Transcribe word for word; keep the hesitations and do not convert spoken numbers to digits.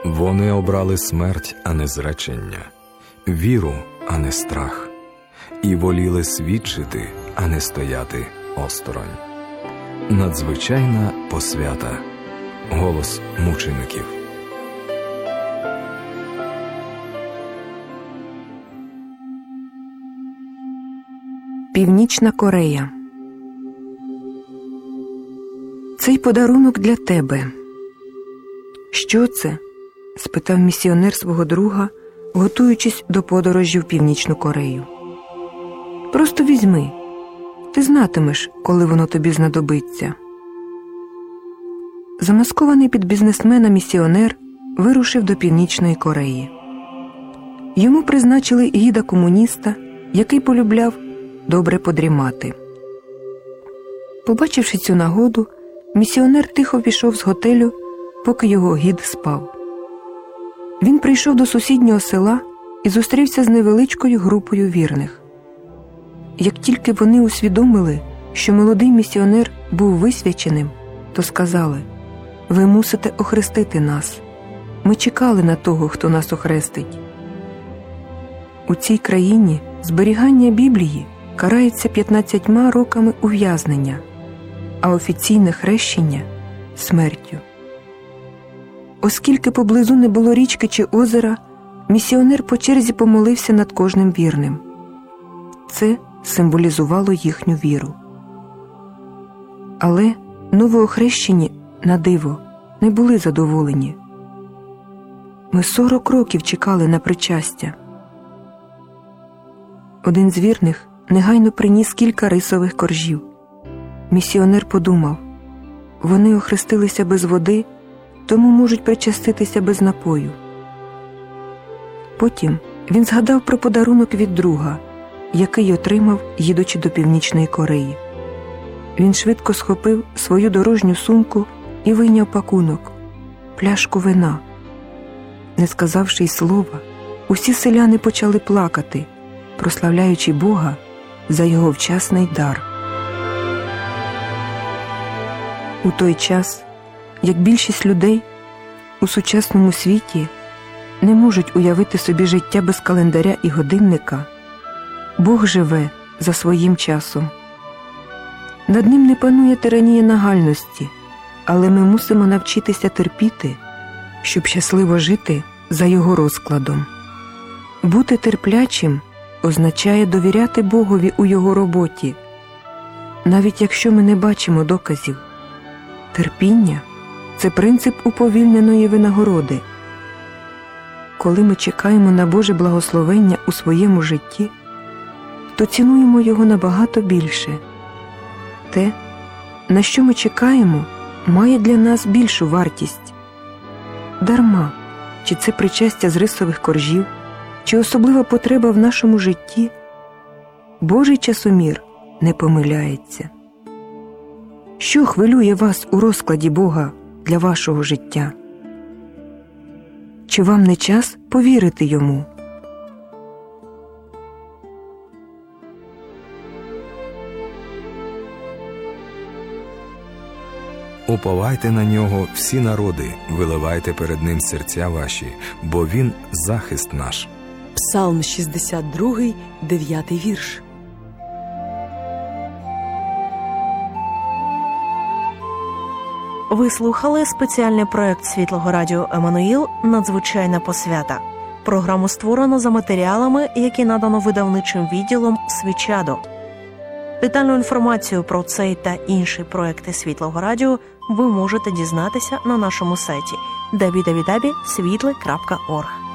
Вони обрали смерть, а не зречення, віру, а не страх, і воліли свідчити, а не стояти осторонь. Надзвичайна посвята. Голос мучеників. Північна Корея. Цей подарунок для тебе. Що це? Спитав місіонер свого друга, готуючись до подорожі в Північну Корею. Просто візьми. Ти знатимеш, коли воно тобі знадобиться. Замаскований під бізнесмена місіонер вирушив до Північної Кореї. Йому призначили гіда-комуніста, який полюбляв добре подрімати. Побачивши цю нагоду, місіонер тихо пішов з готелю, поки його гід спав. Він прийшов до сусіднього села і зустрівся з невеличкою групою вірних. Як тільки вони усвідомили, що молодий місіонер був висвяченим, то сказали: «Ви мусите охрестити нас. Ми чекали на того, хто нас охрестить». У цій країні зберігання Біблії карається п'ятнадцятьма роками ув'язнення, а офіційне хрещення – смертю. Оскільки поблизу не було річки чи озера, місіонер по черзі помолився над кожним вірним. Це символізувало їхню віру. Але новоохрещені, на диво, не були задоволені. Ми сорок років чекали на причастя. Один з вірних негайно приніс кілька рисових коржів. Місіонер подумав: вони охрестилися без води, тому можуть причаститися без напою. Потім він згадав про подарунок від друга, який отримав, їдучи до Північної Кореї. Він швидко схопив свою дорожню сумку і вийняв пакунок – пляшку вина. Не сказавши й слова, усі селяни почали плакати, прославляючи Бога за його вчасний дар. У той час, як більшість людей у сучасному світі не можуть уявити собі життя без календаря і годинника, Бог живе за своїм часом. Над ним не панує тиранія нагальності, але ми мусимо навчитися терпіти, щоб щасливо жити за його розкладом. Бути терплячим означає довіряти Богові у його роботі, навіть якщо ми не бачимо доказів. Терпіння – це принцип уповільненої винагороди. Коли ми чекаємо на Боже благословення у своєму житті, то цінуємо його набагато більше. Те, на що ми чекаємо, має для нас більшу вартість. Дарма, чи це причастя з рисових коржів, чи особлива потреба в нашому житті, Божий часомір не помиляється. Що хвилює вас у розкладі Бога для вашого життя? Чи вам не час повірити Йому? Уповайте на нього всі народи, виливайте перед ним серця ваші, бо він – захист наш. Псалм шістдесят другий, дев'ятий вірш. Ви слухали спеціальний проект Світлого Радіо Еммануїл «Надзвичайна посвята». Програму створено за матеріалами, які надано видавничим відділом «Свічадо». Детальну інформацію про цей та інші проекти Світлого Радіо ви можете дізнатися на нашому сайті дабл ю дабл ю дабл ю крапка світле крапка орг.